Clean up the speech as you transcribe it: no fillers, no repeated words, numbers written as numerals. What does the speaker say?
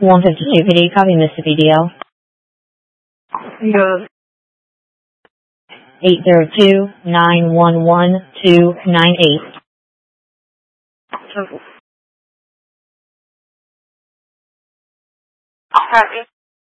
152 PD, copy Mississippi DL. Yes. 802-911-298. Copy.